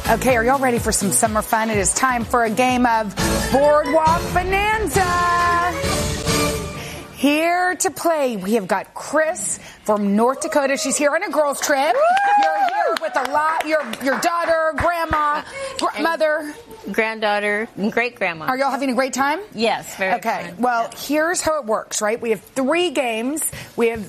Okay, are y'all ready for some summer fun? It is time for a game of Boardwalk Bonanza. Here to play, we have got Chris from North Dakota. She's here on a girls' trip. You're here with a lot, your daughter, grandma, mother. Granddaughter and great-grandma. Are y'all having a great time? Yes, very Okay, fun. well, here's how it works, right? We have 3 games. We have